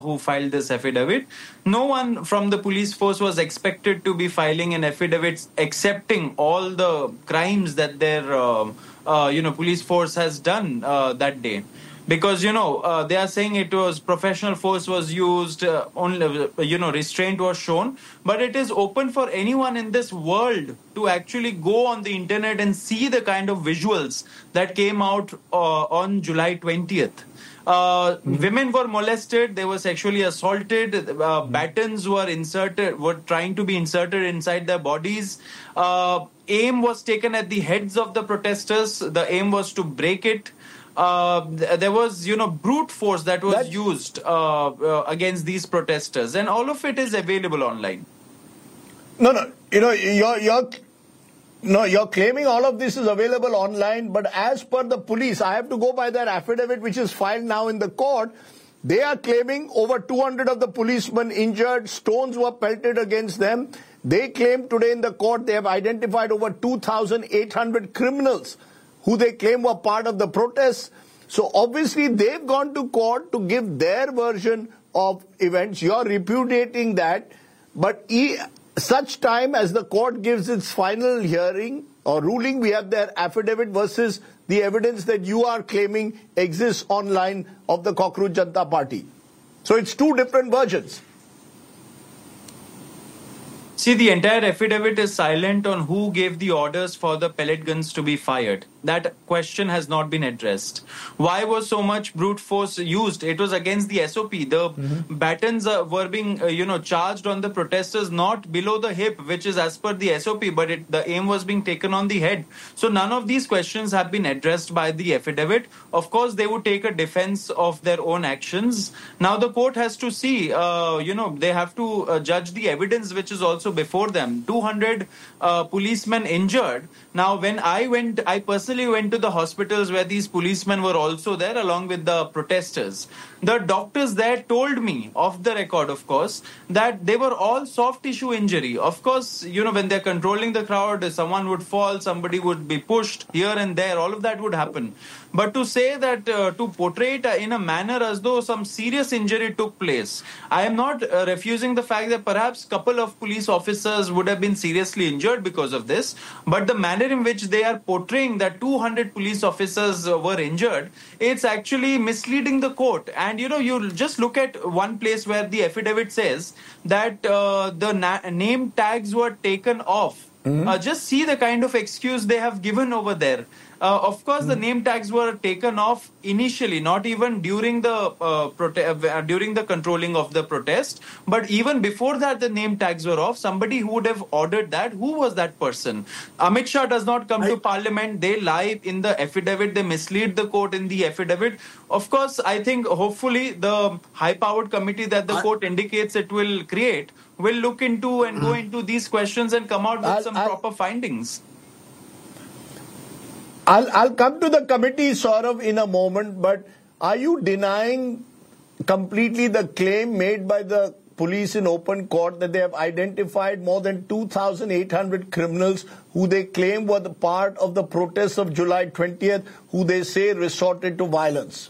who filed this affidavit. No one from the police force was expected to be filing an affidavit accepting all the crimes that their police force has done that day. Because they are saying it was professional force was used, only restraint was shown, but it is open for anyone in this world to actually go on the internet and see the kind of visuals that came out on July 20th. Women were molested, they were sexually assaulted, batons were trying to be inserted inside their bodies. Aim was taken at the heads of the protesters. The aim was to break it. There was, brute force that was used against these protesters, and all of it is available online. No, you're claiming all of this is available online, but as per the police, I have to go by their affidavit, which is filed now in the court. They are claiming over 200 of the policemen injured, stones were pelted against them. They claim today in the court they have identified over 2,800 criminals who they claim were part of the protests. So obviously they've gone to court to give their version of events. You're repudiating that, but such time as the court gives its final hearing or ruling, we have their affidavit versus the evidence that you are claiming exists online of the Cockroach Janata Party. So it's two different versions. See, the entire affidavit is silent on who gave the orders for the pellet guns to be fired. That question has not been addressed. Why was so much brute force used? It was against the SOP. The batons were being, charged on the protesters, not below the hip, which is as per the SOP, but the aim was being taken on the head. So none of these questions have been addressed by the affidavit. Of course, they would take a defense of their own actions. Now the court has to see, they have to judge the evidence which is also before them. 200 policemen injured. Now, when I personally went to the hospitals where these policemen were also there along with the protesters. The doctors there told me, off the record of course, that they were all soft tissue injury. Of course, when they're controlling the crowd, someone would fall, somebody would be pushed here and there, all of that would happen. But to say that, to portray it in a manner as though some serious injury took place, I am not refusing the fact that perhaps a couple of police officers would have been seriously injured because of this. But the manner in which they are portraying that 200 police officers were injured, it's actually misleading the court. And, you just look at one place where the affidavit says that the name tags were taken off. Just see the kind of excuse they have given over there. Of course, the name tags were taken off initially, not even during the during the controlling of the protest, but even before that, the name tags were off. Somebody who would have ordered that, who was that person? Amit Shah does not come to parliament. They lie in the affidavit. They mislead the court in the affidavit. Of course, I think hopefully the high-powered committee that the court indicates it will create will look into and go into these questions and come out with some proper findings. I'll come to the committee, Saurav, in a moment, but are you denying completely the claim made by the police in open court that they have identified more than 2,800 criminals who they claim were the part of the protests of July 20th, who they say resorted to violence?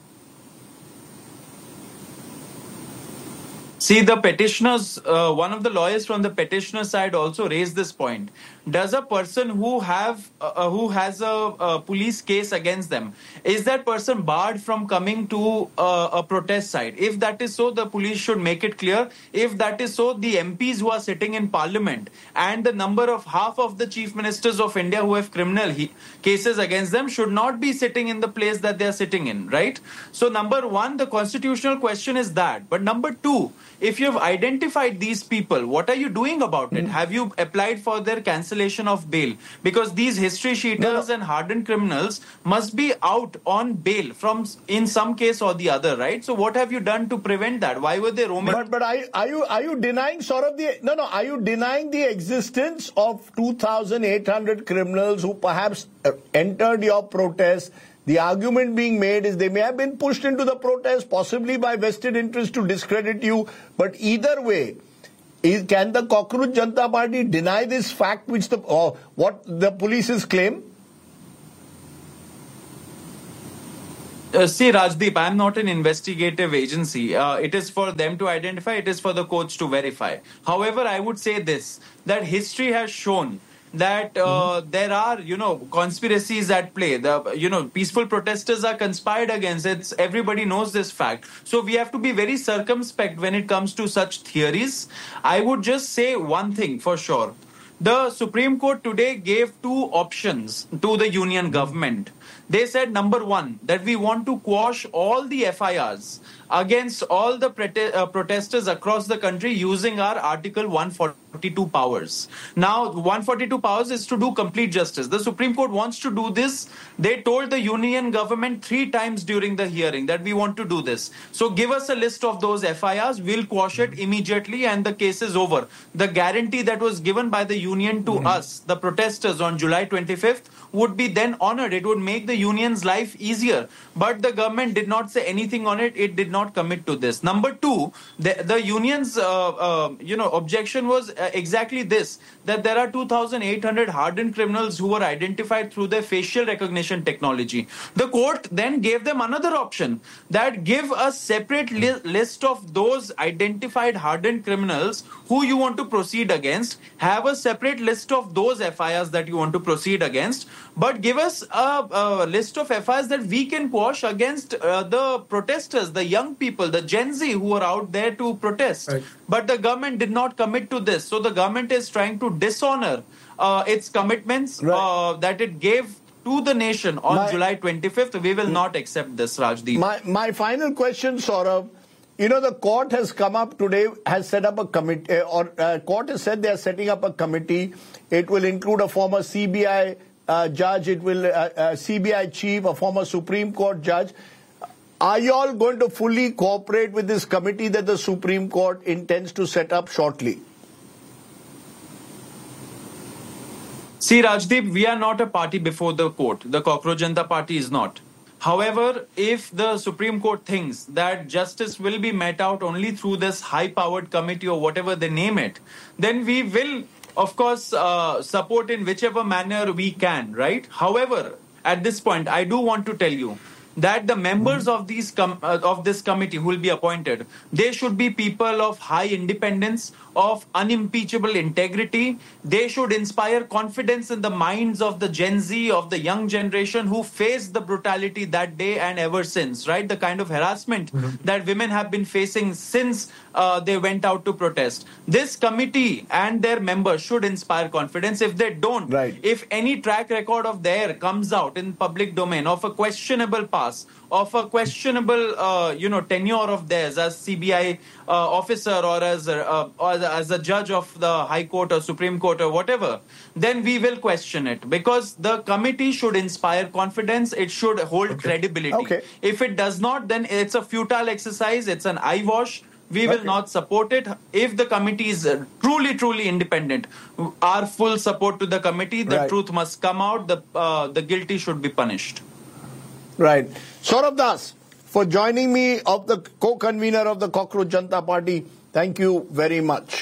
See, the petitioners, one of the lawyers from the petitioner side also raised this point. Does a person who has a police case against them, is that person barred from coming to a protest site? If that is so, the police should make it clear. If that is so, the MPs who are sitting in parliament and the number of half of the chief ministers of India who have criminal cases against them should not be sitting in the place that they are sitting in, right? So number one, the constitutional question is that. But number two, if you have identified these people, what are you doing about it? Have you applied for their cancellation of bail? Because these history sheeters and hardened criminals must be out on bail from in some case or the other, right? So what have you done to prevent that? Why were they roaming? But are you denying are you denying the existence of 2,800 criminals who perhaps entered your protest? The argument being made is they may have been pushed into the protest, possibly by vested interest to discredit you. But either way, can the Cockroach Janata Party deny this fact which what the police's claim? See, Rajdeep, I'm not an investigative agency. It is for them to identify, it is for the courts to verify. However, I would say this, that history has shown that there are, conspiracies at play. The, peaceful protesters are conspired against. Everybody knows this fact. So we have to be very circumspect when it comes to such theories. I would just say one thing for sure. The Supreme Court today gave two options to the union government. They said, number one, that we want to quash all the FIRs against all the protesters across the country using our Article 142 powers. Now, 142 powers is to do complete justice. The Supreme Court wants to do this. They told the union government 3 times during the hearing that we want to do this. So give us a list of those FIRs. We'll quash it immediately and the case is over. The guarantee that was given by the union to us, the protesters, on July 25th would be then honored. It would make the union's life easier. But the government did not say anything on it. It did not commit to this. Number two, the union's objection was exactly this, that there are 2,800 hardened criminals who were identified through their facial recognition technology. The court then gave them another option, that give a separate list of those identified hardened criminals who you want to proceed against, have a separate list of those FIRs that you want to proceed against, but give us a list of FIRs that we can quash against the protesters, the young people, the Gen Z who are out there to protest. Right. But the government did not commit to this. So the government is trying to dishonor its commitments that it gave to the nation on July 25th. We will not accept this, Rajdeep. My final question, Saurabh. The court has come up today, has set up a committee, court has said they are setting up a committee. It will include a former CBI judge, it will CBI chief, a former Supreme Court judge. Are you all going to fully cooperate with this committee that the Supreme Court intends to set up shortly? See, Rajdeep, we are not a party before the court. The Cockroach Janata Party is not. However, if the Supreme Court thinks that justice will be met out only through this high-powered committee or whatever they name it, then we will, of course, support in whichever manner we can, right? However, at this point, I do want to tell you that the members of this committee who will be appointed, they should be people of high independence, of unimpeachable integrity. They should inspire confidence in the minds of the Gen Z, of the young generation who faced the brutality that day and ever since, right? The kind of harassment that women have been facing since they went out to protest. This committee and their members should inspire confidence. If they don't, if any track record of theirs comes out in public domain of a questionable past, of a questionable, tenure of theirs as CBI officer or as a judge of the High Court or Supreme Court or whatever, then we will question it, because the committee should inspire confidence. It should hold credibility. If it does not, then it's a futile exercise. It's an eyewash. We will not support it. If the committee is truly independent, our full support to the committee. The truth must come out. The guilty should be punished. Right. Saurabh Das, for joining me, of the co-convener of the Cockroach Janata Party, thank you very much.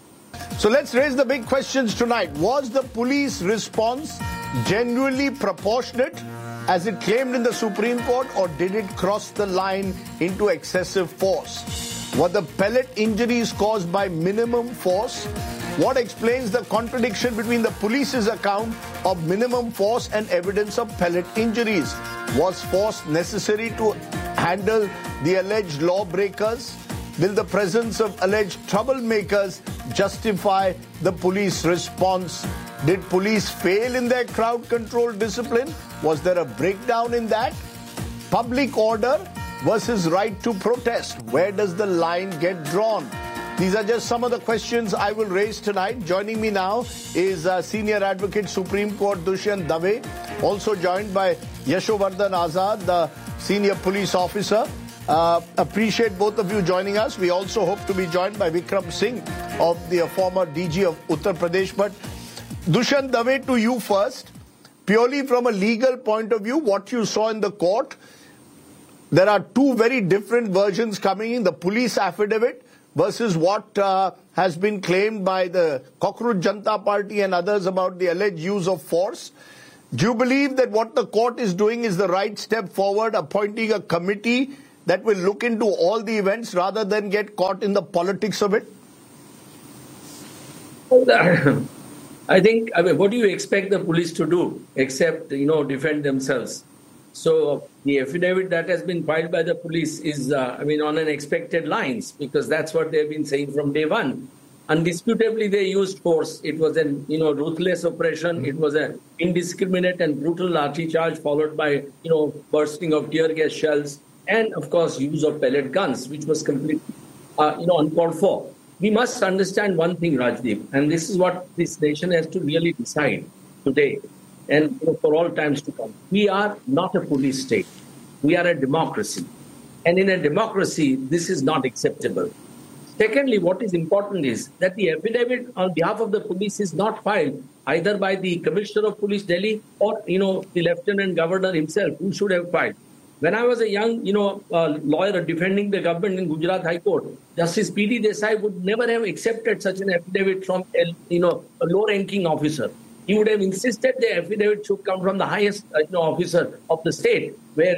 So let's raise the big questions tonight. Was the police response genuinely proportionate, as it claimed in the Supreme Court, or did it cross the line into excessive force? Were the pellet injuries caused by minimum force? What explains the contradiction between the police's account of minimum force and evidence of pellet injuries? Was force necessary to handle the alleged lawbreakers? Will the presence of alleged troublemakers justify the police response? Did police fail in their crowd control discipline? Was there a breakdown in that? Public order versus right to protest. Where does the line get drawn? These are just some of the questions I will raise tonight. Joining me now is Senior Advocate Supreme Court Dushyant Dave, also joined by Yashovardhan Azad, the Senior Police Officer. Appreciate both of you joining us. We also hope to be joined by Vikram Singh, of the former DG of Uttar Pradesh. But Dushyant Dave, to you first. Purely from a legal point of view, what you saw in the court, there are two very different versions coming in. The police affidavit versus what has been claimed by the Cockroach Janata Party and others about the alleged use of force. Do you believe that what the court is doing is the right step forward, appointing a committee that will look into all the events rather than get caught in the politics of it? I think, what do you expect the police to do except, defend themselves? So the affidavit that has been filed by the police is, on unexpected lines, because that's what they've been saying from day one. Undisputably, they used force. It was an, ruthless oppression. It was an indiscriminate and brutal lathi charge followed by, bursting of tear gas shells and, of course, use of pellet guns, which was completely, uncalled for. We must understand one thing, Rajdeep, and this is what this nation has to really decide today and for all times to come. We are not a police state. We are a democracy. And in a democracy, this is not acceptable. Secondly, what is important is that the affidavit on behalf of the police is not filed either by the Commissioner of Police Delhi or, the Lieutenant Governor himself, who should have filed. When I was a young, lawyer defending the government in Gujarat High Court, Justice P.D. Desai would never have accepted such an affidavit from, a low-ranking officer. He would have insisted the affidavit should come from the highest, officer of the state.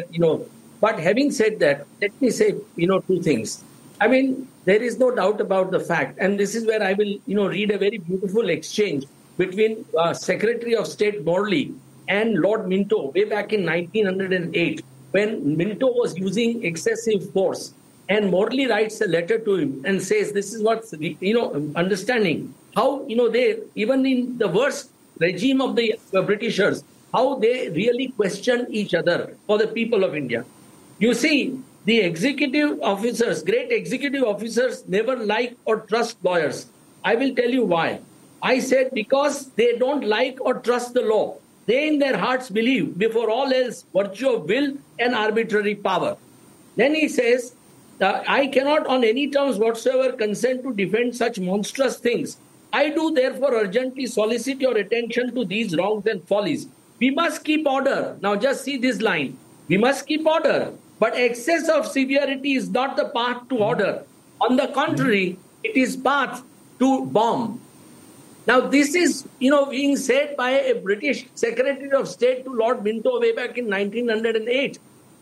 But having said that, let me say, two things. There is no doubt about the fact, and this is where I will, read a very beautiful exchange between Secretary of State Morley and Lord Minto way back in 1908. When Minto was using excessive force, and Morley writes a letter to him and says, this is what's, understanding how, they, even in the worst regime of the Britishers, how they really question each other for the people of India. You see, the executive officers, great executive officers, never like or trust lawyers. I will tell you why. I said because they don't like or trust the law. They in their hearts believe, before all else, virtue of will and arbitrary power. Then he says, I cannot on any terms whatsoever consent to defend such monstrous things. I do therefore urgently solicit your attention to these wrongs and follies. We must keep order. Now just see this line. We must keep order. But excess of severity is not the path to order. On the contrary, it is path to bomb. Now, this is, being said by a British Secretary of State to Lord Minto way back in 1908.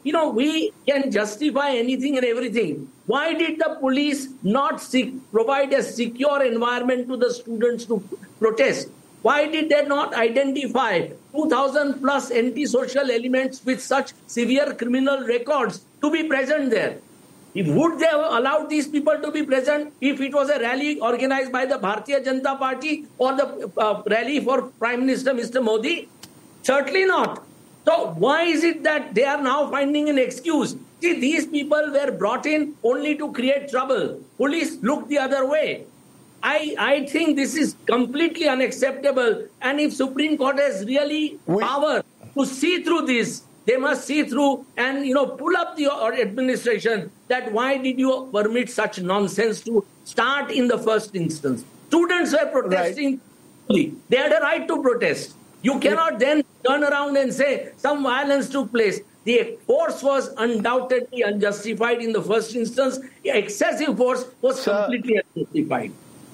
We can justify anything and everything. Why did the police not provide a secure environment to the students to protest? Why did they not identify 2,000 plus antisocial elements with such severe criminal records to be present there? Would they have allowed these people to be present if it was a rally organized by the Bharatiya Janata Party or the rally for Prime Minister Mr. Modi? Certainly not. So why is it that they are now finding an excuse? See, these people were brought in only to create trouble. Police looked the other way. I think this is completely unacceptable. And if Supreme Court has really power to see through this, they must see through and, pull up the administration that why did you permit such nonsense to start in the first instance? Students were protesting. Right. They had a right to protest. You cannot then turn around and say some violence took place. The force was undoubtedly unjustified in the first instance. The excessive force was completely unjustified.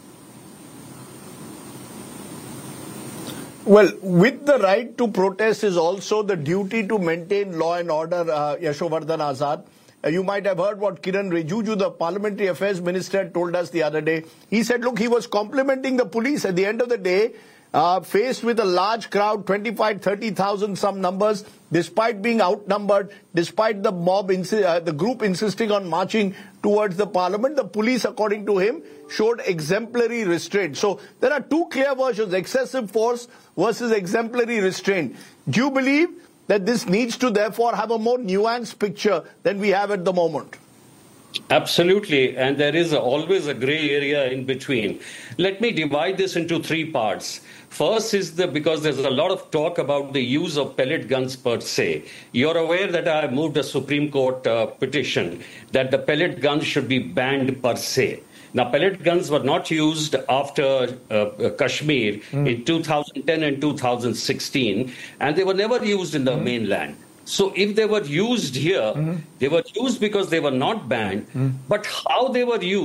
Well, with the right to protest is also the duty to maintain law and order, Yashovardhan Azad. You might have heard what Kiran Rijiju, the Parliamentary Affairs Minister, told us the other day. He said, look, he was complimenting the police. At the end of the day, faced with a large crowd, 25, 30,000, some numbers, despite being outnumbered, despite the mob, the group insisting on marching towards the parliament, the police, according to him, showed exemplary restraint. So there are two clear versions, excessive force versus exemplary restraint. Do you believe that this needs to therefore have a more nuanced picture than we have at the moment? Absolutely, and there is always a gray area in between. Let me divide this into three parts. First is because there's a lot of talk about the use of pellet guns per se. You're aware that I moved a Supreme Court petition that the pellet guns should be banned per se. Now, pellet guns were not used after Kashmir in 2010 and 2016, and they were never used in the mainland. So if they were used here, they were used because they were not banned, but how they were used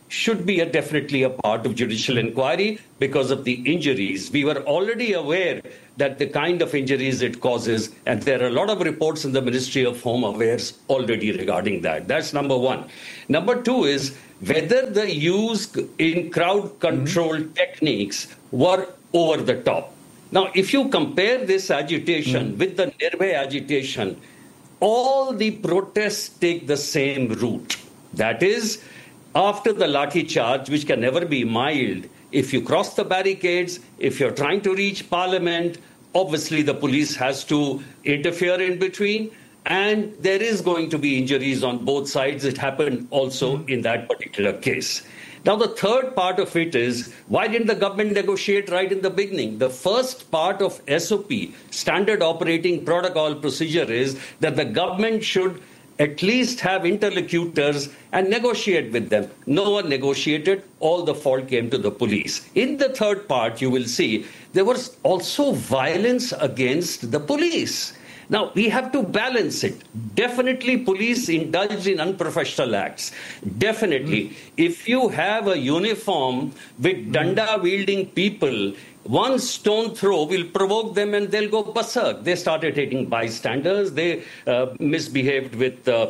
should be definitely a part of judicial inquiry because of the injuries. We were already aware that the kind of injuries it causes, and there are a lot of reports in the Ministry of Home Affairs already regarding that. That's number one. Number two is whether the use in crowd control techniques were over the top. Now, if you compare this agitation with the Nirbhay agitation, all the protests take the same route. That is, after the lathi charge, which can never be mild, if you cross the barricades, if you're trying to reach Parliament, obviously the police has to interfere in between, and there is going to be injuries on both sides. It happened also in that particular case. Now, the third part of it is, why didn't the government negotiate right in the beginning? The first part of SOP, Standard Operating Protocol Procedure, is that the government should at least have interlocutors and negotiate with them. No one negotiated. All the fault came to the police. In the third part, you will see there was also violence against the police. Now, we have to balance it. Definitely, police indulge in unprofessional acts. Definitely. If you have a uniform with danda-wielding people, one stone throw will provoke them and they'll go berserk. They started hitting bystanders. They misbehaved with the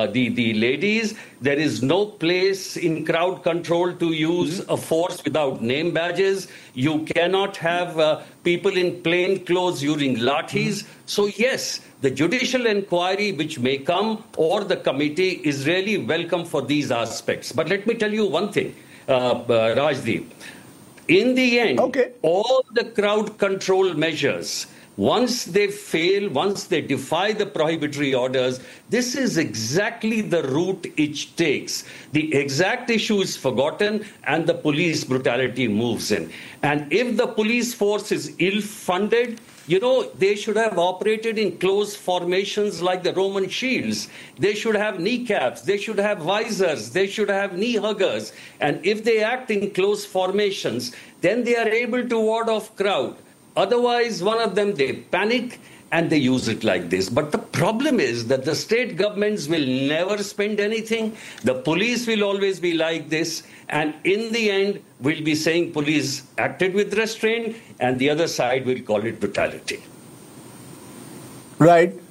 ladies. There is no place in crowd control to use a force without name badges. You cannot have people in plain clothes using lathis. So yes, the judicial inquiry which may come or the committee is really welcome for these aspects. But let me tell you one thing, Rajdeep. In the end, all the crowd control measures, once they fail, once they defy the prohibitory orders, this is exactly the route it takes. The exact issue is forgotten and the police brutality moves in. And if the police force is ill-funded, they should have operated in close formations like the Roman shields. They should have kneecaps. They should have visors. They should have knee huggers. And if they act in close formations, then they are able to ward off crowd. Otherwise, one of them, they panic and they use it like this. But the problem is that the state governments will never spend anything. The police will always be like this. And in the end, we'll be saying police acted with restraint, and the other side will call it brutality. Right.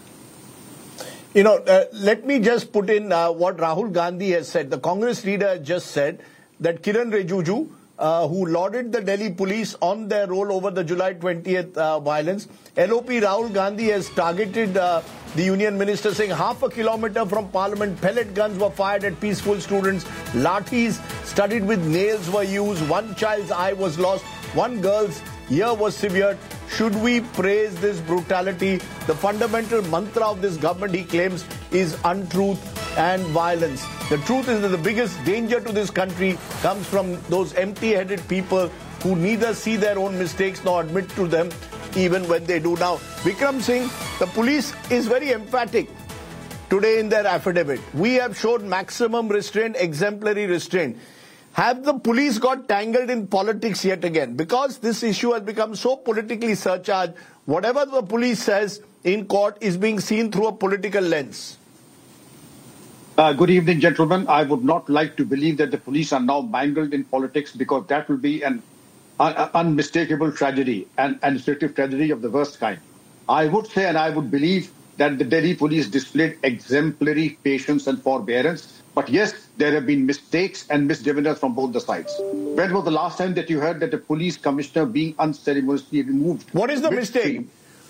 Let me just put in what Rahul Gandhi has said. The Congress leader just said that Kiran Rijiju, who lauded the Delhi police on their role over the July 20th violence. LOP Rahul Gandhi has targeted the union minister, saying half a kilometer from Parliament, pellet guns were fired at peaceful students, lathis studded with nails were used, one child's eye was lost, one girl's ear was severed. Should we praise this brutality? The fundamental mantra of this government, he claims, is untruth and violence. The truth is that the biggest danger to this country comes from those empty-headed people who neither see their own mistakes nor admit to them even when they do. Now, Vikram Singh, the police is very emphatic today in their affidavit. We have showed maximum restraint, exemplary restraint. Have the police got tangled in politics yet again? Because this issue has become so politically surcharged, whatever the police says in court is being seen through a political lens. Good evening, gentlemen. I would not like to believe that the police are now mangled in politics, because that will be an unmistakable tragedy, an administrative tragedy of the worst kind. I would say, and I would believe, that the Delhi police displayed exemplary patience and forbearance. But yes, there have been mistakes and misdemeanors from both the sides. When was the last time that you heard that a police commissioner being unceremoniously removed? What is the mistake?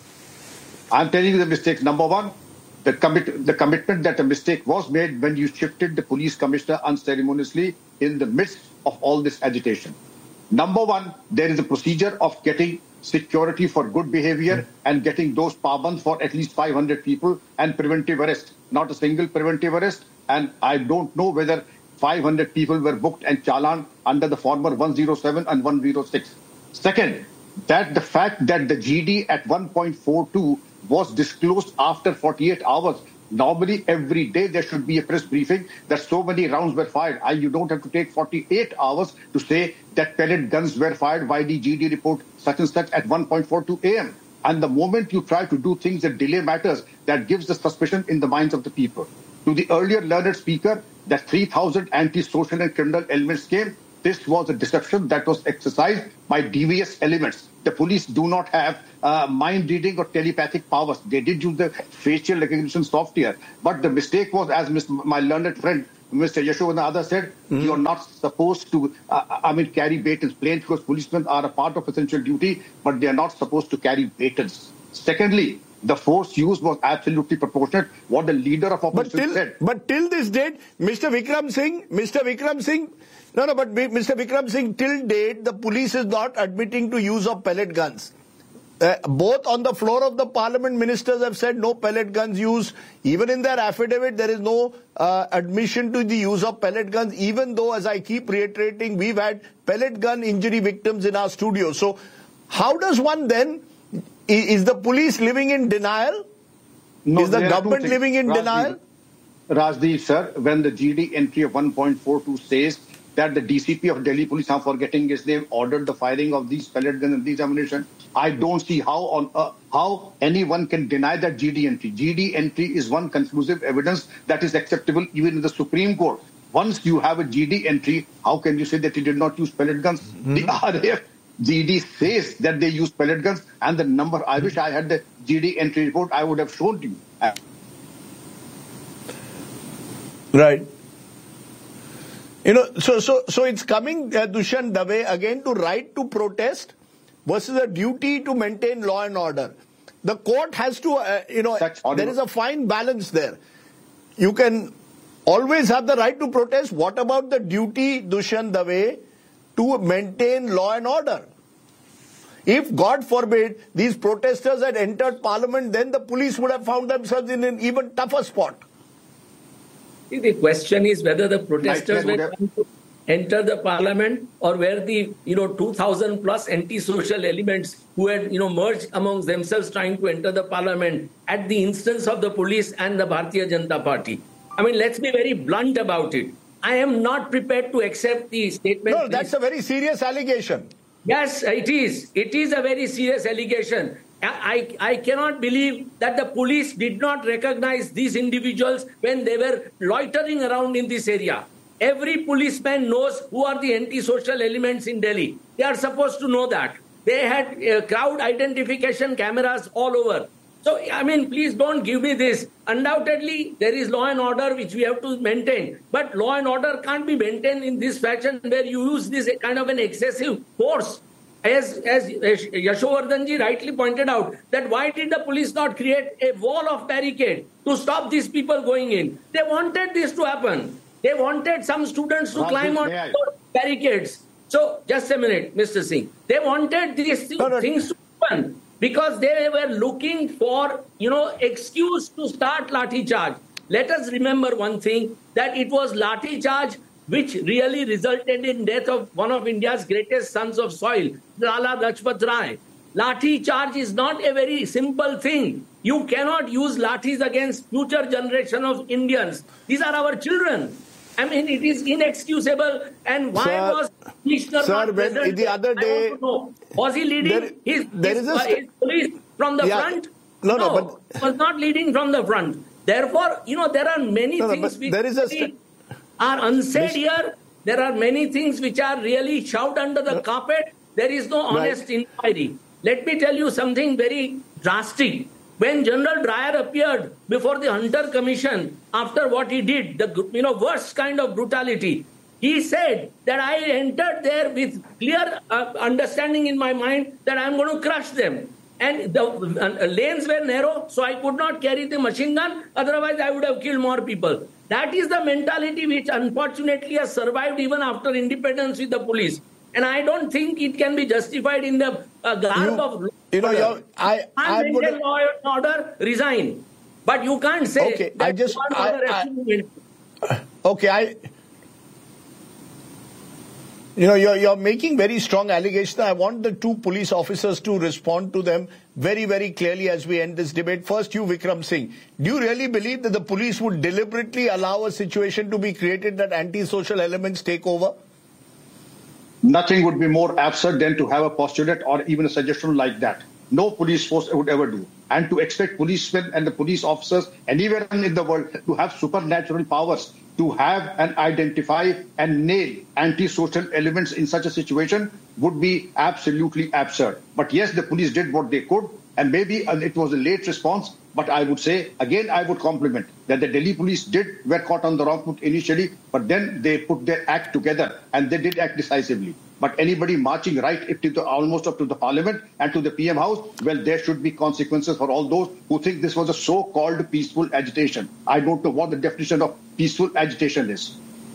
I'm telling you the mistakes. Number one, the commitment that a mistake was made when you shifted the police commissioner unceremoniously in the midst of all this agitation. Number one, there is a procedure of getting security for good behavior and getting those pabans for at least 500 people and preventive arrest, not a single preventive arrest. And I don't know whether 500 people were booked and challan under the former 107 and 106. Second, that the fact that the GD at 1.42 was disclosed after 48 hours. Normally, every day there should be a press briefing that so many rounds were fired. You don't have to take 48 hours to say that pellet guns were fired. Why the GD report such and such at 1.42 a.m.? And the moment you try to do things that delay matters, that gives the suspicion in the minds of the people. To the earlier learned speaker, that 3,000 anti-social and criminal elements came, this was a deception that was exercised by devious elements. The police do not have mind reading or telepathic powers. They did use the facial recognition software. But the mistake was, as my learned friend, Mr. Yashovardhan said, you are not supposed to, carry batons. Plain because policemen are a part of essential duty, but they are not supposed to carry batons. Secondly, the force used was absolutely proportionate. What the leader of opposition said. But till this date, Mr. Vikram Singh, till date, the police is not admitting to use of pellet guns. Both on the floor of the parliament, ministers have said no pellet guns use. Even in their affidavit, there is no admission to the use of pellet guns, even though, as I keep reiterating, we've had pellet gun injury victims in our studio. So how does one then, is the police living in denial? No, is the government living in denial? Rajdeep, sir, when the GD entry of 1.42 says that the DCP of Delhi Police, I'm forgetting his name, ordered the firing of these pellet guns and these ammunition, I don't see how anyone can deny that GD entry. GD entry is one conclusive evidence that is acceptable even in the Supreme Court. Once you have a GD entry, how can you say that he did not use pellet guns? The RAF GD says that they use pellet guns, and the number, I wish I had the GD entry report, I would have shown you. Right. So it's coming, Dushyant Dave, again to right to protest versus a duty to maintain law and order. The court has to, there is a fine balance there. You can always have the right to protest. What about the duty, Dushyant Dave, to maintain law and order? If, God forbid, these protesters had entered parliament, then the police would have found themselves in an even tougher spot. The question is whether the protesters were trying to enter the parliament or were the 2,000 plus anti-social elements who had merged amongst themselves trying to enter the parliament at the instance of the police and the Bharatiya Janata Party. I mean, let's be very blunt about it. I am not prepared to accept the statement. No, that's a very serious allegation. Yes, it is. It is a very serious allegation. I cannot believe that the police did not recognize these individuals when they were loitering around in this area. Every policeman knows who are the anti-social elements in Delhi. They are supposed to know that. They had crowd identification cameras all over. So, I mean, please don't give me this. Undoubtedly, there is law and order which we have to maintain. But law and order can't be maintained in this fashion where you use this kind of an excessive force. As Yashovardhanji rightly pointed out, that why did the police not create a wall of barricade to stop these people going in? They wanted this to happen. They wanted some students to climb on barricades. So, just a minute, Mr. Singh. They wanted these things to happen because they were looking for, excuse to start Lathi charge. Let us remember one thing, that it was Lathi charge which really resulted in death of one of India's greatest sons of soil, Lala Lajpat Rai. Lathi charge is not a very simple thing. You cannot use lathis against future generation of Indians. These are our children. I mean, it is inexcusable. And why was Commissioner not present? The other day, was he leading his police from the front? No, he was not leading from the front. Therefore, there are many things which are unsaid here. There are many things which are really shoved under the carpet. There is no honest inquiry. Let me tell you something very drastic. When General Dreyer appeared before the Hunter Commission after what he did, the worst kind of brutality, he said that I entered there with clear understanding in my mind that I'm going to crush them. And the lanes were narrow, so I could not carry the machine gun. Otherwise, I would have killed more people. That is the mentality which unfortunately has survived even after independence with the police. And I don't think it can be justified in the garb of law and order. I maintain law and order, resign. But you can't say you're making very strong allegations. I want the two police officers to respond to them very, very clearly as we end this debate. First, you, Vikram Singh. Do you really believe that the police would deliberately allow a situation to be created that anti-social elements take over? Nothing would be more absurd than to have a postulate or even a suggestion like that. No police force would ever do. And to expect policemen and the police officers anywhere in the world to have supernatural powers to have and identify and nail anti-social elements in such a situation would be absolutely absurd. But yes, the police did what they could, and maybe it was a late response. But I would say, again, I would compliment that the Delhi police were caught on the wrong foot initially, but then they put their act together and they did act decisively. But anybody marching right almost up to the parliament and to the PM house, well, there should be consequences for all those who think this was a so-called peaceful agitation. I don't know what the definition of peaceful agitation is.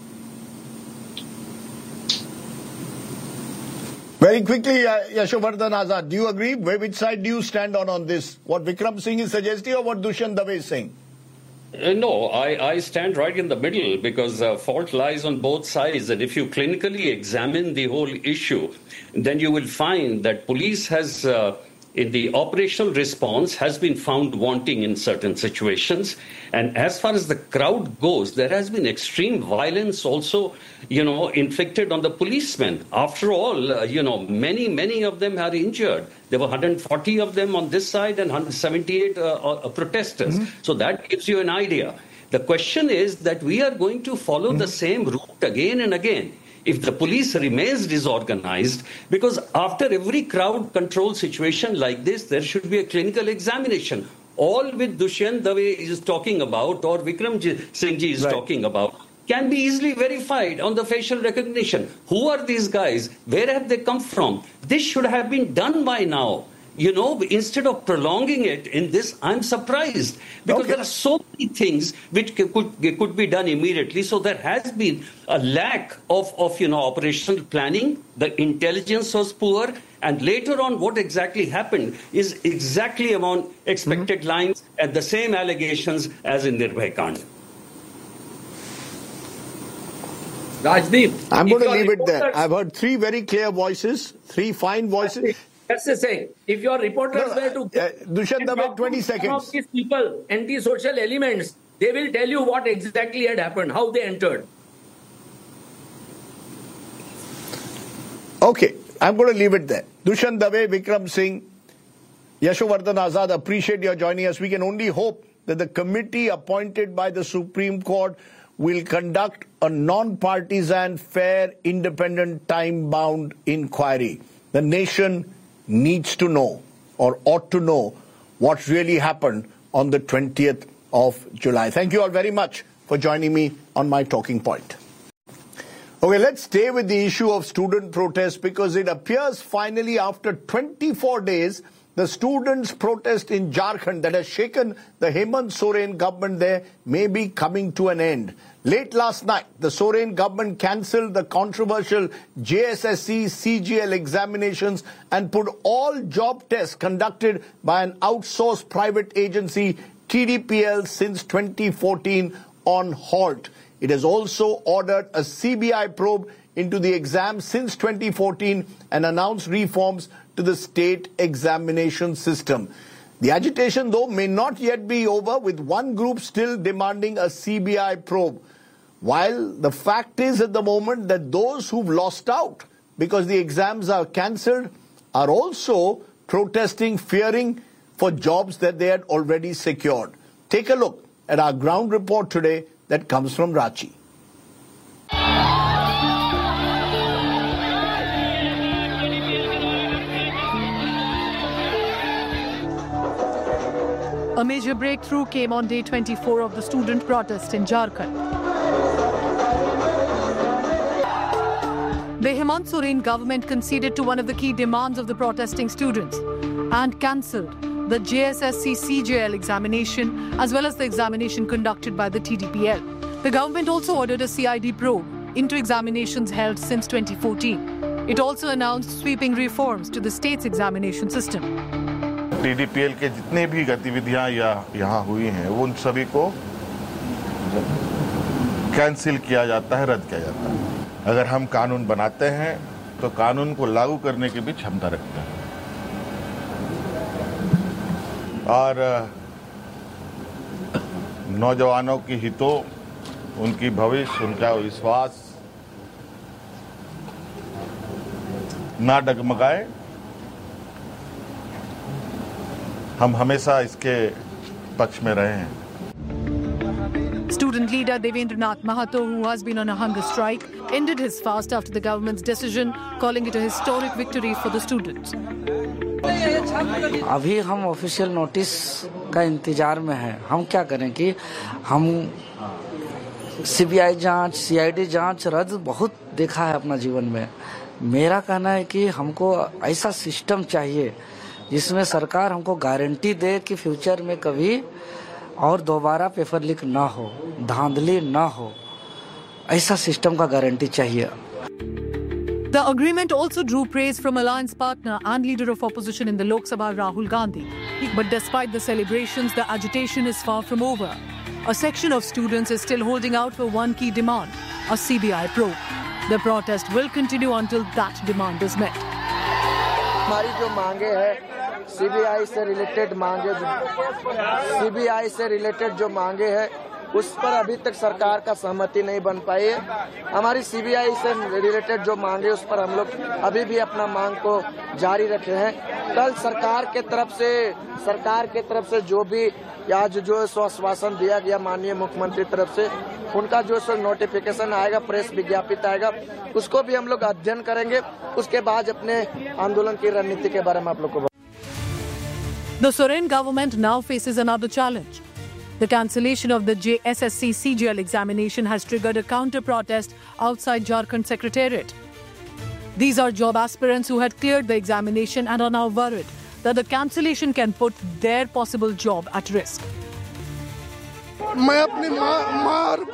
Very quickly, Yashovardhan Azad, do you agree? Which side do you stand on this? What Vikram Singh is suggesting or what Dushyant Dave is saying? No, I stand right in the middle because fault lies on both sides. And if you clinically examine the whole issue, then you will find that police has, in the operational response, has been found wanting in certain situations. And as far as the crowd goes, there has been extreme violence also, inflicted on the policemen. After all, many of them are injured. There were 140 of them on this side and 178 protesters. Mm-hmm. So that gives you an idea. The question is that we are going to follow the same route again and again. If the police remains disorganized, because after every crowd control situation like this, there should be a clinical examination. All with Dushyant Dave is talking about, or Vikram Singh Ji is talking about, can be easily verified on the facial recognition. Who are these guys? Where have they come from? This should have been done by now. Instead of prolonging it in this, I'm surprised because there are so many things which could be done immediately. So there has been a lack of operational planning. The intelligence was poor. And later on, what exactly happened is exactly among expected lines and the same allegations as in Nirbhay Kand. Rajdeep, I'm going to leave it there. I've heard three very clear voices, three fine voices. That's the saying. If your reporters were to Dushyant Dave, 20 seconds. Some of these people, anti-social elements, they will tell you what exactly had happened, how they entered. Okay, I'm going to leave it there. Dushyant Dave, Vikram Singh, Yashovardhan Azad, appreciate your joining us. We can only hope that the committee appointed by the Supreme Court will conduct a non-partisan, fair, independent, time-bound inquiry. The nation needs to know, or ought to know, what really happened on the 20th of July. Thank you all very much for joining me on my talking point. Okay, let's stay with the issue of student protests because it appears finally after 24 days, the students' protest in Jharkhand that has shaken the Hemant Soren government there may be coming to an end. Late last night, the Soren government cancelled the controversial JSSC CGL examinations and put all job tests conducted by an outsourced private agency, TDPL, since 2014 on halt. It has also ordered a CBI probe into the exams since 2014 and announced reforms to the state examination system. The agitation, though, may not yet be over, with one group still demanding a CBI probe. While the fact is at the moment that those who've lost out because the exams are cancelled are also protesting, fearing for jobs that they had already secured. Take a look at our ground report today that comes from Ranchi. A major breakthrough came on day 24 of the student protest in Jharkhand. The Hemant Soren government conceded to one of the key demands of the protesting students and cancelled the JSSC CJL examination as well as the examination conducted by the TDPL. The government also ordered a CID probe into examinations held since 2014. It also announced sweeping reforms to the state's examination system. TDPL के जितने भी गतिविधियां यहाँ हुई हैं वो उन सभी को कैंसिल किया जाता है, रद्द किया जाता है। अगर हम कानून बनाते हैं तो कानून को लागू करने की भी क्षमता रखते हैं और नौजवानों की हितों, उनकी भविष्य, उनका विश्वास ना डगमगाए। हम हमेशा इसके पक्ष में रहे हैं। Student leader Devendranath Mahato, who has been on a hunger strike, ended his fast after the government's decision, calling it a historic victory for the students. अभी हम ऑफिशियल नोटिस का इंतजार में हैं। हम क्या करें कि हम सीबीआई जांच, सीआईडी जांच रद्द बहुत देखा है अपना जीवन में। मेरा कहना है कि हमको ऐसा सिस्टम चाहिए जिसमें सरकार हमको गारंटी दे कि फ्यूचर में कभी और दोबारा पेपर लीक ना हो, धांधली ना हो, ऐसा सिस्टम का गारंटी चाहिए। The agreement also drew praise from alliance partner and leader of opposition in the Lok Sabha, Rahul Gandhi. But despite the celebrations, the agitation is far from over. A section of students is still holding out for one key demand, a CBI probe. The protest will continue until that demand is met. हमारी जो मांगे है CBI से related जो मांगे है उस पर अभी तक सरकार का सहमति नहीं बन पाई है। हमारी सीबीआई से रिलेटेड जो मांगे उस पर हम लोग अभी भी अपना मांग को जारी रखे हैं। कल सरकार के तरफ से जो भी आज जो आश्वासन दिया गया माननीय मुख्यमंत्री तरफ से, उनका जो नोटिफिकेशन आएगा, प्रेस विज्ञापित आएगा, उसको भी हम लोग अध्ययन करेंगे। उसके बाद अपने आंदोलन की रणनीति के बारे में आप लोग को। The Soren government now faces another challenge. The cancellation of the JSSC CGL examination has triggered a counter-protest outside Jharkhand Secretariat. These are job aspirants who had cleared the examination and are now worried that the cancellation can put their possible job at risk. मैं अपनी माँ और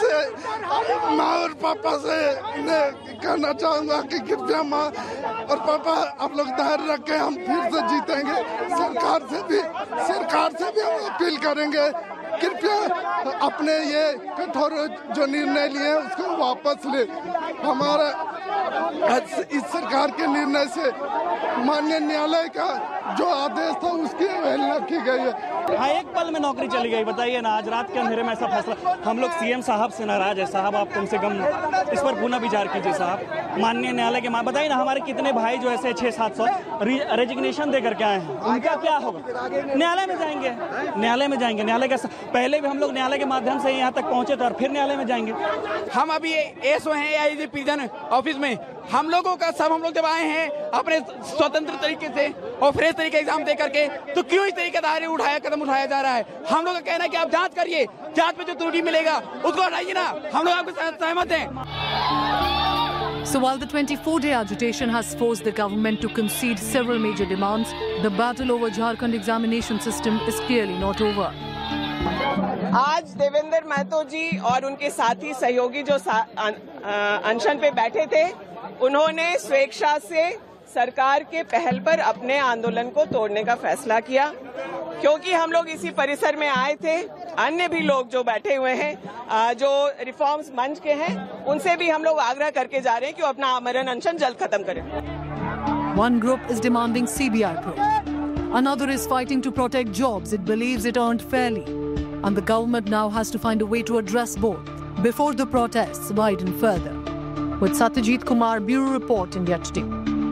पापा से कहना चाहूँगा कि कृपया माँ और पापा आप लोग धैर्य रखें, हम फिर से जीतेंगे। सरकार से भी हम अपील करेंगे, कृपया अपने ये कठोर जो निर्णय लिए उसको वापस ले। हमारा इस सरकार के निर्णय से माननीय न्यायालय का जो आदेश था उसकी अवहेलना की गई है। हाँ, एक पल में नौकरी चली गई, बताइए ना। आज रात के अंधेरे में ऐसा फैसला। हम लोग सीएम साहब से नाराज है। साहब आप कम से कम इस पर पुनः विचार कीजिए साहब। माननीय न्यायालय के बताइए ना, हमारे कितने भाई जो ऐसे 600-700 रेजिग्नेशन दे करके आए हैं, उनका क्या होगा? न्यायालय में जाएंगे। न्यायालय का पहले भी हम लोग न्यायालय के माध्यम से यहाँ तक पहुंचे थे और फिर न्यायालय में जाएंगे। हम अभी एसओ हैं AIG प्रिजन ऑफिस में। हम लोगों का सब हम लोग जब आए हैं अपने स्वतंत्र तरीके से और फ्रेश तरीके एग्जाम दे करके, तो क्यों इस तरीके का कदम उठाया जा रहा है? हम लोग का कहना है कि आप जांच करिए, जांच में जो त्रुटि मिलेगा उसको हटाइए ना। हम लोग आपके साथ सहमत हैं। So while the 24-day agitation has forced the government to concede several major demands, the battle over Jharkhand examination system is clearly not over. आज देवेंद्र महतो जी और उनके साथी सहयोगी जो अनशन पे बैठे थे, उन्होंने स्वेच्छा से सरकार के पहल पर अपने आंदोलन को तोड़ने का फैसला किया। क्योंकि हम लोग इसी परिसर में आए थे, अन्य भी लोग जो बैठे हुए हैं, जो रिफॉर्म्स मंच के हैं, उनसे भी हम लोग आग्रह करके जा रहे हैं कि वो अपना आमरण अनशन जल्द खत्म करें। One group is demanding CBI probe. Another is fighting to protect jobs it believes it earned fairly. And the government now has to find a way to address both before the protests widen further. With Satyajit Kumar, Bureau Report, India Today.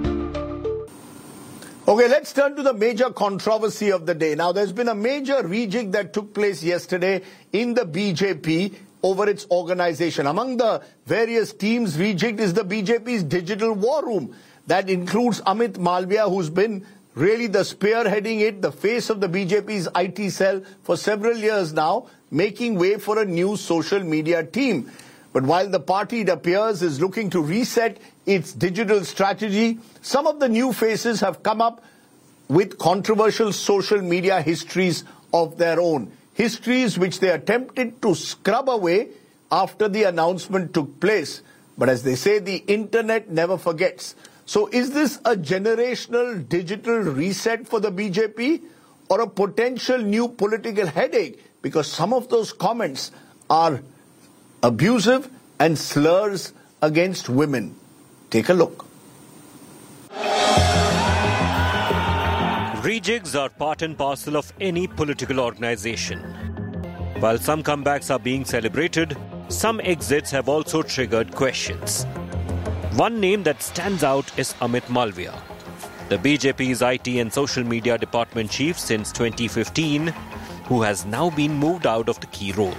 Okay, let's turn to the major controversy of the day. Now, there's been a major rejig that took place yesterday in the BJP over its organization. Among the various teams rejigged is the BJP's digital war room. That includes Amit Malviya, who's been really the spearheading it, the face of the BJP's IT cell for several years now, making way for a new social media team. But while the party, it appears, is looking to reset its digital strategy, some of the new faces have come up with controversial social media histories of their own. Histories which they attempted to scrub away after the announcement took place. But as they say, the internet never forgets. So is this a generational digital reset for the BJP or a potential new political headache? Because some of those comments are abusive and slurs against women. Take a look. Rejigs are part and parcel of any political organization. While some comebacks are being celebrated, some exits have also triggered questions. One name that stands out is Amit Malviya. The BJP's IT and social media department chief since 2015, who has now been moved out of the key role.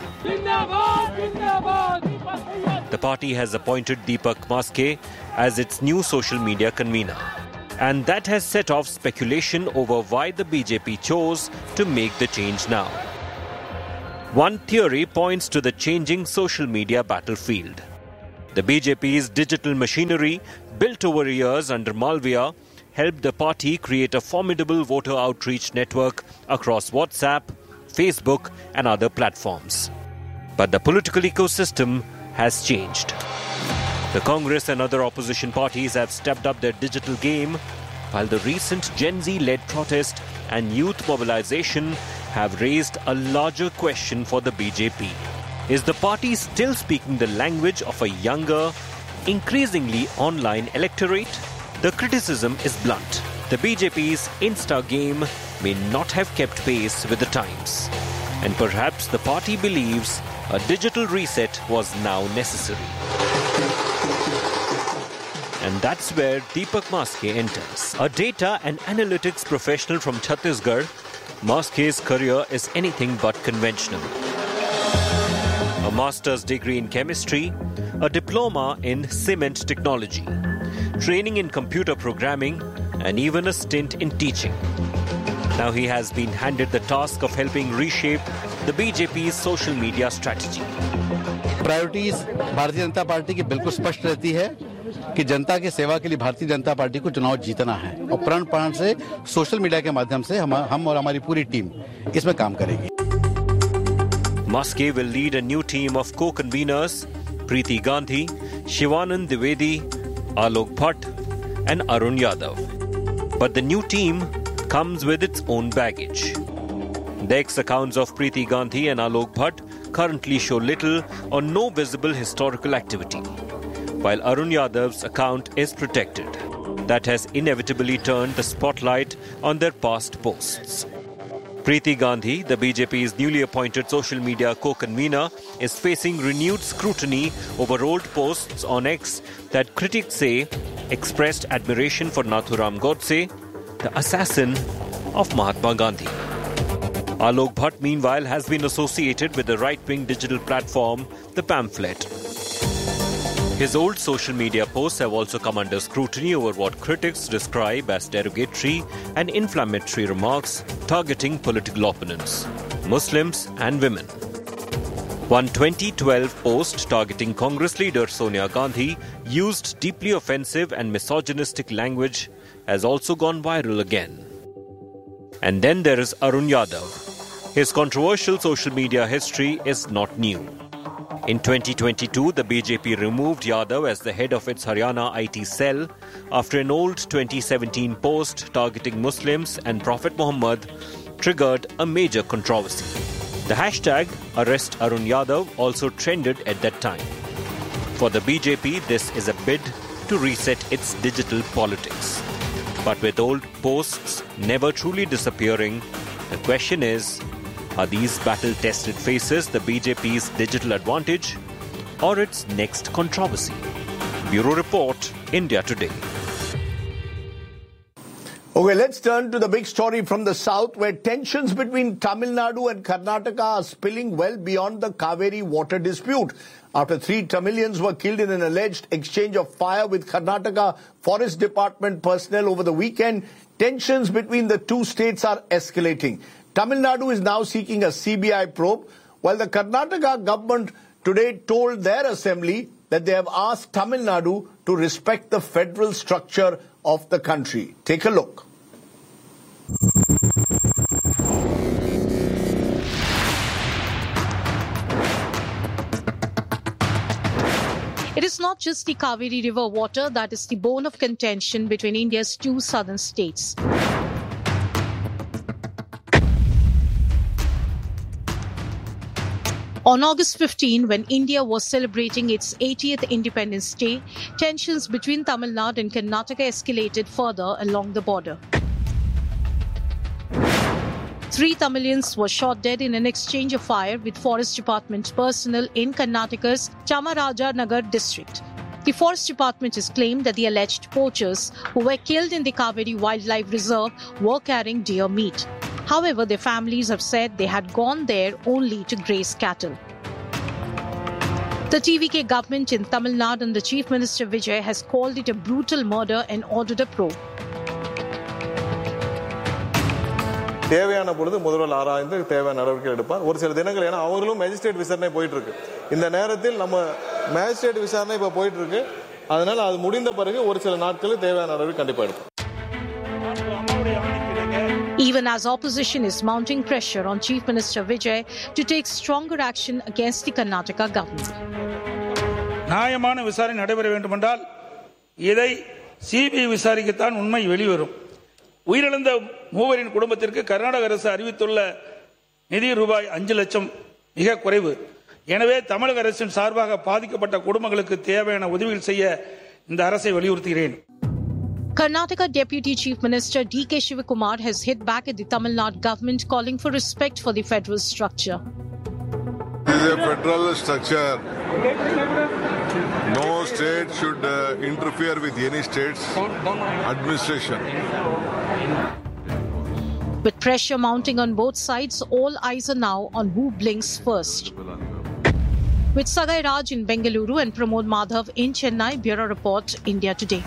The party has appointed Deepak Maske as its new social media convener. And that has set off speculation over why the BJP chose to make the change now. One theory points to the changing social media battlefield. The BJP's digital machinery, built over years under Malviya, helped the party create a formidable voter outreach network across WhatsApp, Facebook and other platforms. But the political ecosystem has changed. The Congress and other opposition parties have stepped up their digital game, while the recent Gen Z-led protest and youth mobilization have raised a larger question for the BJP. Is the party still speaking the language of a younger, increasingly online electorate? The criticism is blunt. The BJP's Insta game may not have kept pace with the times. And perhaps the party believes a digital reset was now necessary. And that's where Deepak Maske enters. A data and analytics professional from Chhattisgarh, Maske's career is anything but conventional. A master's degree in chemistry, a diploma in cement technology, training in computer programming, and even a stint in teaching. Now he has been handed the task of helping reshape the BJP's social media strategy. Priorities Bharatiya Janata party की बिल्कुल स्पष्ट रहती है कि जनता की सेवा के लिए भारतीय जनता पार्टी को चुनाव जीतना है और प्रण प्राण से सोशल मीडिया के माध्यम से हम और हमारी पूरी टीम इसमें काम करेगी. Maske will lead a new team of co-conveners, Preeti Gandhi, Shivanand Dwivedi, Alok Bhatt and Arun Yadav. But the new team comes with its own baggage. The ex-accounts of Preeti Gandhi and Alok Bhatt currently show little or no visible historical activity, while Arun Yadav's account is protected. That has inevitably turned the spotlight on their past posts. Preeti Gandhi, the BJP's newly appointed social media co-convener, is facing renewed scrutiny over old posts on X that critics say expressed admiration for Nathuram Godse, the assassin of Mahatma Gandhi. Alok Bhatt, meanwhile, has been associated with the right-wing digital platform, The Pamphlet. His old social media posts have also come under scrutiny over what critics describe as derogatory and inflammatory remarks targeting political opponents, Muslims and women. One 2012 post targeting Congress leader Sonia Gandhi used deeply offensive and misogynistic language has also gone viral again. And then there is Arun Yadav. His controversial social media history is not new. In 2022, the BJP removed Yadav as the head of its Haryana IT cell after an old 2017 post targeting Muslims and Prophet Muhammad triggered a major controversy. The hashtag Arrest Arun Yadav also trended at that time. For the BJP, this is a bid to reset its digital politics. But with old posts never truly disappearing, the question is, are these battle-tested faces the BJP's digital advantage or its next controversy? Bureau Report, India Today. Okay, let's turn to the big story from the south, where tensions between Tamil Nadu and Karnataka are spilling well beyond the Kaveri water dispute. After 3 Tamilians were killed in an alleged exchange of fire with Karnataka Forest Department personnel over the weekend, tensions between the two states are escalating. Tamil Nadu is now seeking a CBI probe, while the Karnataka government today told their assembly that they have asked Tamil Nadu to respect the federal structure of the country. Take a look. It is not just the Kaveri River water that is the bone of contention between India's 2 southern states. On August 15, when India was celebrating its 80th Independence Day, tensions between Tamil Nadu and Karnataka escalated further along the border. 3 Tamilians were shot dead in an exchange of fire with Forest Department personnel in Karnataka's Chamarajanagar district. The Forest Department has claimed that the alleged poachers who were killed in the Kaveri Wildlife Reserve were carrying deer meat. However, their families have said they had gone there only to graze cattle. The TVK government in Tamil Nadu and the Chief Minister Vijay has called it a brutal murder and ordered a probe. தேவையான பொழுது முதல்வர் ஆராய்ந்து தேவையான நடவடிக்கை எடுப்பார். ஒரு சில தினங்கள் ஏன்னா அவர்களும் மேஜிஸ்ட்ரேட் விசாரணை போயிட்டு இருக்கு. இந்த நேரத்தில் நம்ம மேஜிஸ்ட்ரேட் விசாரணை இப்ப போயிட்டு இருக்கு. அதனால அது முடிந்த பிறகு ஒரு சில நாட்களுக்கு தேவையான நடவடிக்கை கண்டிப்பா எடுப்போம். Even as opposition is mounting pressure on Chief Minister Vijay to take stronger action against the Karnataka government. நியாயமான விசாரணை நடைபெற வேண்டுமென்றால் இதை சிபிஐ விசாரிக்கத்தான் உண்மை வெளிவரும். உயிரிழந்த மூவரின் குடும்பத்திற்கு கர்நாடக அரசு அறிவித்துள்ள நிதி ரூபாய் 5 லட்சம் மிக குறைவு. எனவே தமிழக அரசின் சார்பாக பாதிக்கப்பட்ட குடும்பங்களுக்கு தேவையான உதவிகள் செய்ய இந்த அரசை வலியுறுத்துகிறேன். Karnataka Deputy Chief Minister D.K. Shivakumar has hit back at the Tamil Nadu government, calling for respect for the federal structure. This is a federal structure. No state should interfere with any state's administration. With pressure mounting on both sides, all eyes are now on who blinks first. With Sagai Raj in Bengaluru and Pramod Madhav in Chennai, Bureau Report, India Today.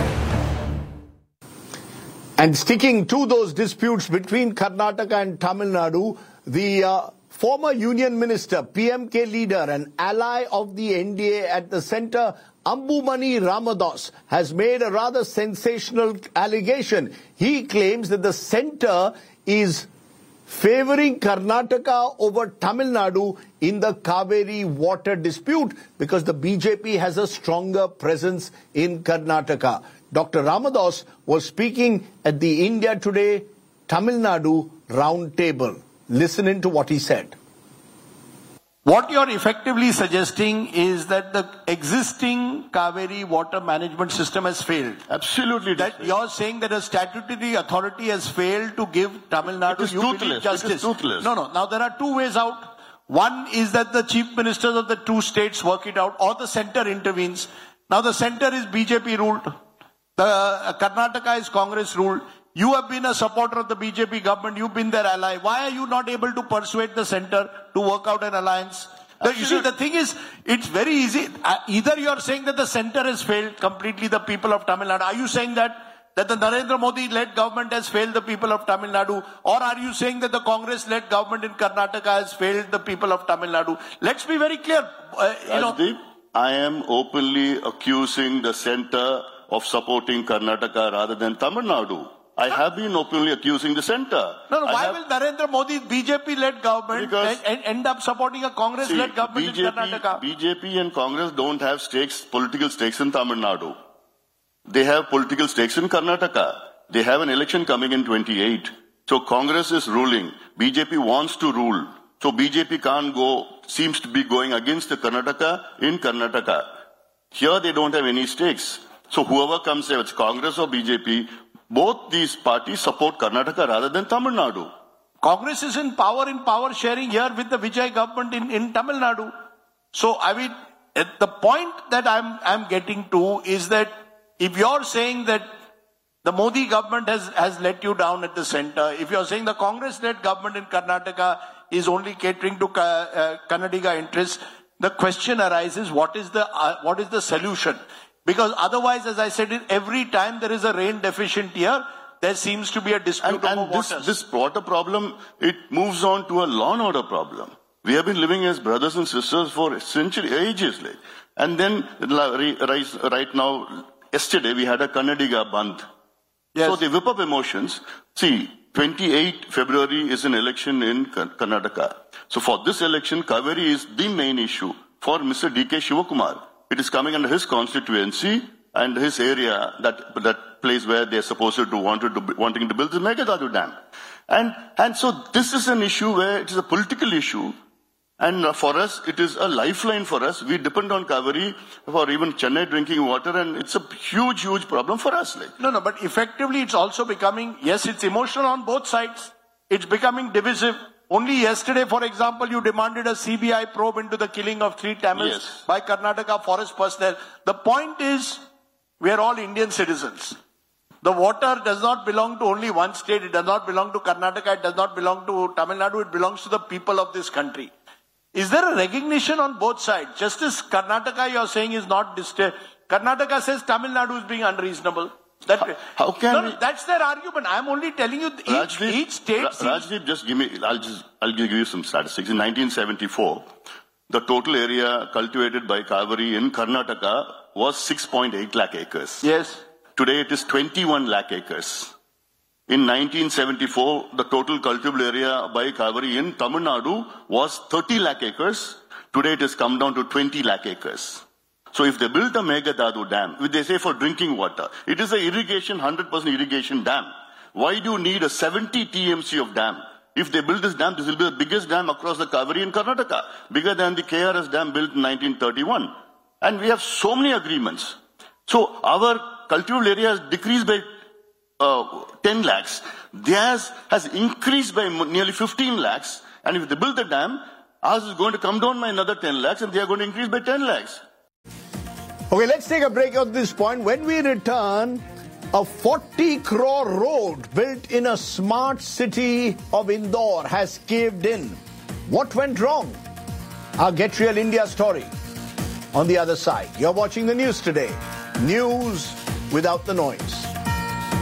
And sticking to those disputes between Karnataka and Tamil Nadu, the former union minister, PMK leader and ally of the NDA at the centre, Ambumani Ramadas, has made a rather sensational allegation. He claims that the centre is favouring Karnataka over Tamil Nadu in the Kaveri water dispute because the BJP has a stronger presence in Karnataka. Dr. Ramadas was speaking at the India Today Tamil Nadu round table. Listen into what he said. What you're effectively suggesting is that the existing Kaveri water management system has failed. Absolutely. That you're saying that a statutory authority has failed to give Tamil Nadu justice. It is toothless. No. Now there are two ways out. One is that the chief ministers of the two states work it out or the centre intervenes. Now the centre is BJP ruled. The Karnataka is Congress ruled. You have been a supporter of the BJP government. You've been their ally. Why are you not able to persuade the centre to work out an alliance? You see, the thing is, it's very easy. Either you are saying that the centre has failed completely the people of Tamil Nadu. Are you saying that the Narendra Modi-led government has failed the people of Tamil Nadu? Or are you saying that the Congress-led government in Karnataka has failed the people of Tamil Nadu? Let's be very clear. Rajdeep, I am openly accusing the centre of supporting Karnataka rather than Tamil Nadu. I have been openly accusing the centre. No, why will Narendra Modi, BJP-led government end up supporting a Congress-led government in Karnataka? BJP and Congress don't have political stakes in Tamil Nadu. They have political stakes in Karnataka. They have an election coming in 28. So Congress is ruling. BJP wants to rule. So BJP seems to be going against the Karnataka in Karnataka. Here they don't have any stakes. So whoever comes there, it's Congress or BJP, both these parties support Karnataka rather than Tamil Nadu. Congress is in power sharing here with the Vijay government in Tamil Nadu. So, I mean, the point that I'm getting to is that if you're saying that the Modi government has let you down at the centre, if you're saying the Congress-led government in Karnataka is only catering to Kannadiga interests, the question arises, what is the solution? Because otherwise, as I said, every time there is a rain deficient here, there seems to be a dispute over water. This water problem, it moves on to a law and order problem. We have been living as brothers and sisters for ages. And then, right now, yesterday we had a Kannadiga Bandh. Yes. So they whip up emotions. See, 28 February is an election in Karnataka. So for this election, Kaveri is the main issue for Mr. D.K. Shivakumar. It is coming under his constituency and his area, that place where they are supposed to wanting to build the Meghalaya Dam. And so this is an issue where it is a political issue. And for us, it is a lifeline for us. We depend on Kaveri for even Chennai drinking water, and it's a huge problem for us. No, but effectively it's also becoming, yes, it's emotional on both sides. It's becoming divisive. Only yesterday, for example, you demanded a CBI probe into the killing of 3 Tamils by Karnataka forest personnel. The point is, we are all Indian citizens. The water does not belong to only one state. It does not belong to Karnataka. It does not belong to Tamil Nadu. It belongs to the people of this country. Is there a recognition on both sides? Just as Karnataka, you are saying, is not distinct. Karnataka says Tamil Nadu is being unreasonable. How can that's their argument. I'm only telling you each state. Rajdeep, just give me. I'll give you some statistics. In 1974, the total area cultivated by Kaveri in Karnataka was 6.8 lakh acres. Yes. Today it is 21 lakh acres. In 1974, the total cultivable area by Kaveri in Tamil Nadu was 30 lakh acres. Today it has come down to 20 lakh acres. So if they built a Meghaddadu dam, which they say for drinking water, it is a irrigation, 100% irrigation dam. Why do you need a 70 TMC of dam? If they build this dam, this will be the biggest dam across the Kaveri in Karnataka, bigger than the KRS dam built in 1931. And we have so many agreements. So our cultivable area has decreased by 10 lakhs. Theirs has increased by nearly 15 lakhs. And if they build the dam, ours is going to come down by another 10 lakhs and they are going to increase by 10 lakhs. Okay, let's take a break at this point. When we return, a 40 crore road built in a smart city of Indore has caved in. What went wrong? Our Get Real India story on the other side. You're watching the news today. News without the noise.